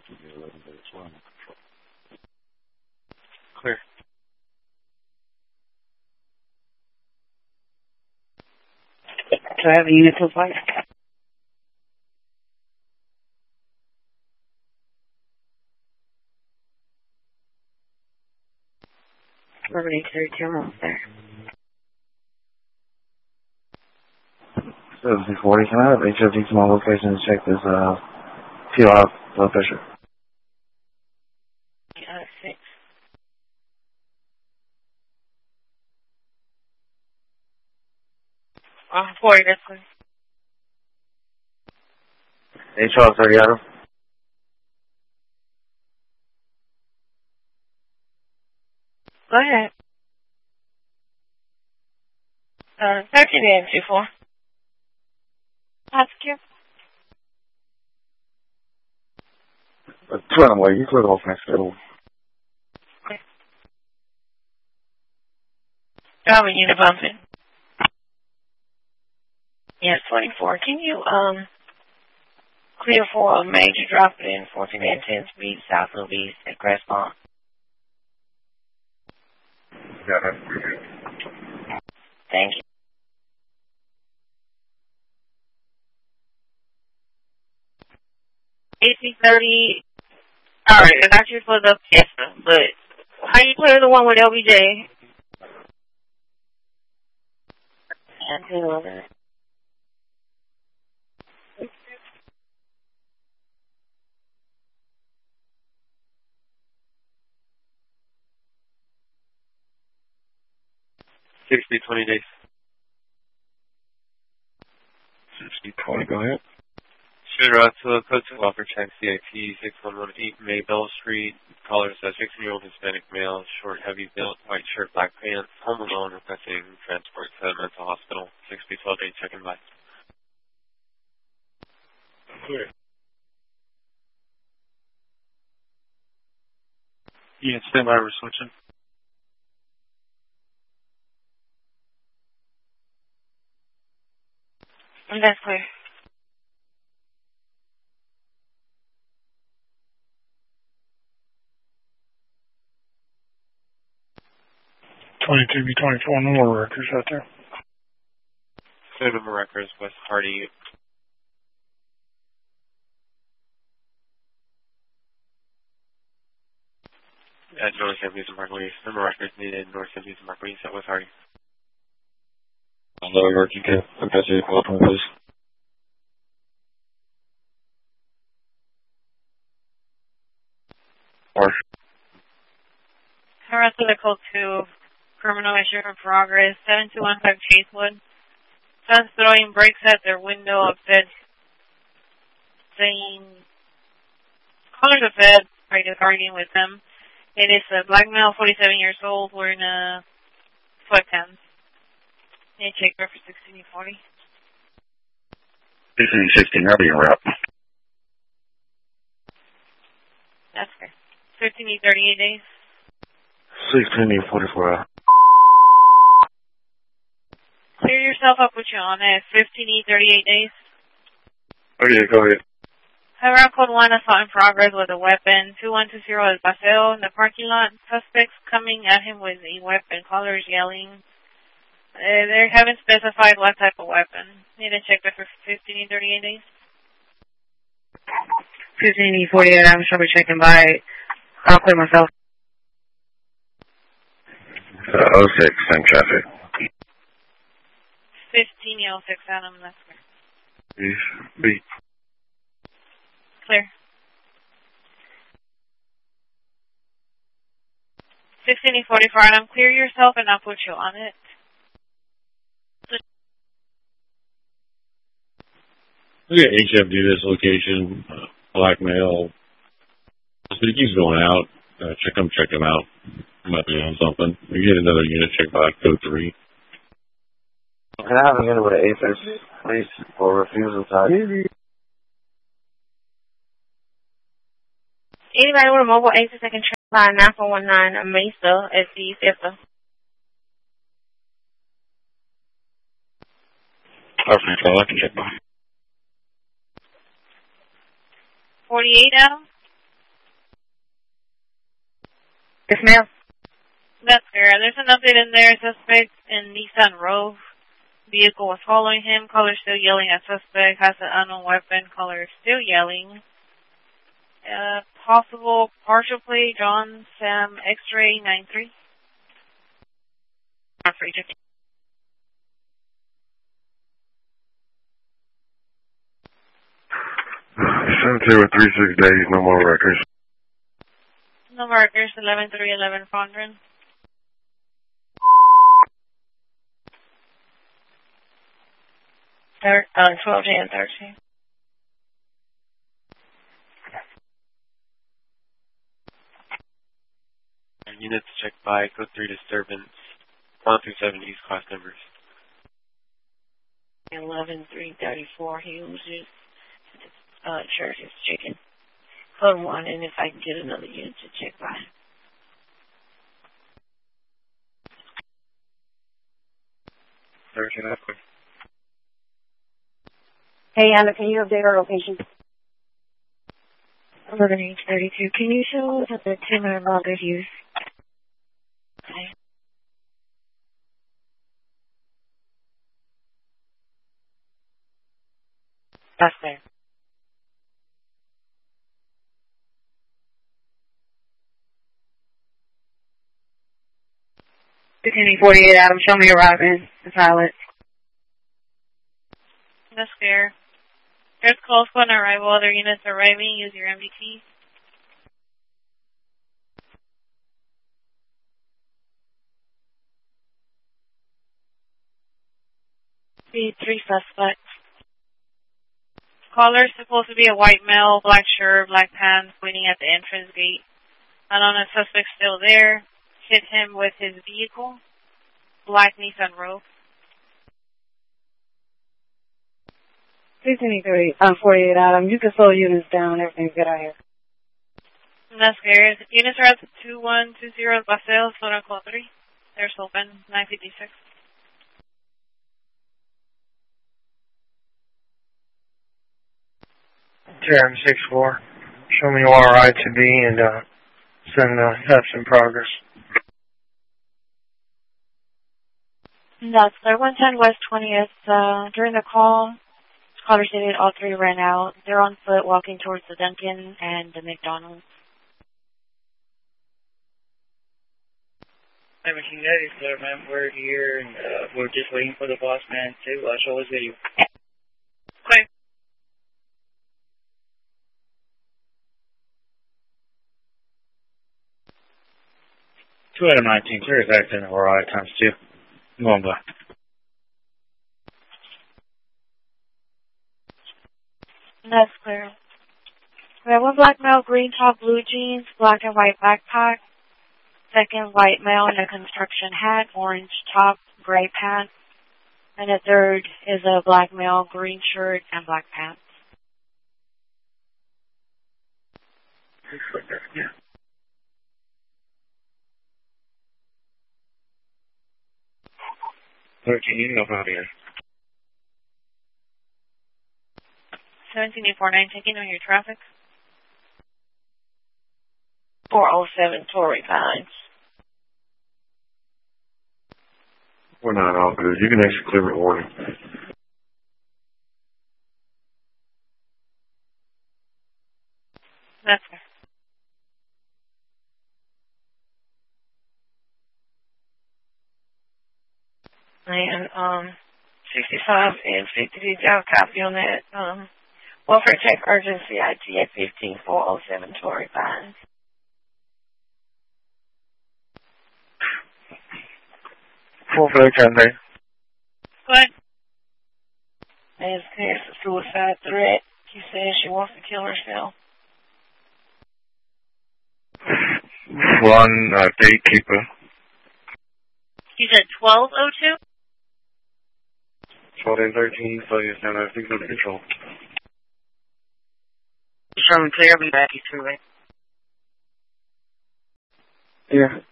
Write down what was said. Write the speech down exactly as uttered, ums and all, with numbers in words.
Clear. Do I have a unit to flight? Urban eight thirty-two, almost there. seventy forty, can I have H F D to my location to check this uh, P O I blood pressure? Uh, six. Uh, forty, that's good. H R thirty Adam. Go ahead. Uh, thirteen A M two four. Ask you. Turn away, you clear off next door. Okay. Driving unit bumping. Yes, twenty-four. Can you, um, clear for a major drop in fourteen and ten speed south of east at Crestmont? Yeah, that's Thank you. A C thirty. Alright, I got you for the Fiesta, but how you clear the one with L B J? And two other. sixty twenty days. sixty twenty, go ahead. Shooter out to a code two Walker check C I P six one one eight Maybell Street. Caller says sixteen-year-old Hispanic male, short, heavy built, white shirt, black pants, home alone, requesting transport to a mental hospital. sixty twelve eight, checking by. Clear. Yeah, stand by, we're switching. That's clear. twenty-two B twenty-four, no more records out there. Clear number records, West Hardy. At North San Luis Marguerite. Number records needed, North San Luis Marguerite at West Hardy. Hello, York, you can pass your call from please. Or Harass to the code two, criminal issue in progress, seven two one five Chasewood. Son's throwing bricks at their window, upset, saying, callers are fed, arguing with them. It is a black male, forty-seven years old, wearing a sweatpants. Can you check her for sixteen forty? sixteen sixteen, that'll be a wrap. That's fair. thirteen thirty-eight days. sixteen forty-four. Clear yourself up with you on it. fifteen thirty-eight days. Okay, go ahead. Around code one, assault in progress with a weapon. two one two zero El Paseo in the parking lot. Suspects coming at him with a weapon. Callers yelling. Uh, they haven't specified what type of weapon. Need to check that for fifteen thirty-eight days. fifteen forty-eight, I'm sure we're checking by. I'll clear myself. Uh, oh six, same traffic. fifteen oh six, Adam, that's clear. Beat. Clear. sixteen forty-four, Adam, clear yourself and I'll put you on it. Look at H F D this location, uh, black male. If he keeps going out, uh, check him, check him out. Might be on something. We get another unit check by code three. Can I have a unit with an A six, please, for refusal type? Anybody with a mobile A six that can track by nine four one nine Mesa at the Fiesta. Perfect, I can check by. forty-eight, Adam? Yes, ma'am. That's correct. There's an update in there. Suspect in Nissan Rogue. Vehicle was following him. Caller still yelling at suspect. Has an unknown weapon. Caller still yelling. Uh, possible partial play. John Sam X-ray nine three. On for Egypt. seventeen with three six days. No more records. No markers. eleven three eleven Fondren. Third, uh, twelve and thirteen. Units checked by code three disturbance. one through seven East class numbers. eleven three thirty-four. He loses. Uh, church is checking. Code one, and if I can get another unit to check by. thirteen F. Hey, Anna, can you update our location? We're going to H thirty-two. Can you show us that the two minute log is used? Okay. That's there. Continue forty-eight, Adam. Show me arriving. The pilot. That's fair. There's call squad on arrival. Other units arriving. Use your M V T. Speed three suspects. Caller supposed to be a white male, black shirt, black pants, waiting at the entrance gate. Unknown suspect still there. Hit him with his vehicle. Black Nissan Rogue. three twenty-three, um, forty-eight, Adam. You can slow units down. Everything's good out here. That's scary. Units are at two one two zero Basel, Soda Call three. There's open, nine fifty-six. Terran six four. Show me R I to B and uh, send uh, steps in progress. That's clear. one ten West twentieth. Uh, during the call, caller stated all three ran out. They're on foot walking towards the Dunkin' and the McDonald's. seventeen that is clear, ma'am. We're here and uh, we're just waiting for the boss man to uh, show us video. Okay. two out of nineteen, clear back to R I times two. I'm going by. That's clear. We have one black male, green top, blue jeans, black and white backpack. Second, white male in a construction hat, orange top, gray pants. And the third is a black male, green shirt, and black pants. Yeah. thirteen, you can go out here. seventeen eight four nine, taking on your traffic. four oh seven Torrey Pines. We're not all good. You can exit clear warning. That's fair. And, um, sixty-five and fifty, I'll copy on that. Um, welfare check urgency I T at fifteen four oh seven Torrey Pines. Full fledged on there. Go ahead. And it's a suicide threat. She says she wants to kill herself. One uh, gatekeeper. You said twelve oh two? twelve and thirteen, so you're down at six under control. Showing clear, be back to two, right? Yeah.